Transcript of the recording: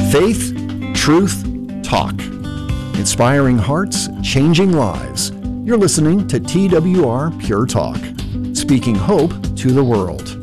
Faith, truth, talk. Inspiring hearts, changing lives. You're listening to TWR Pure Talk, speaking hope to the world.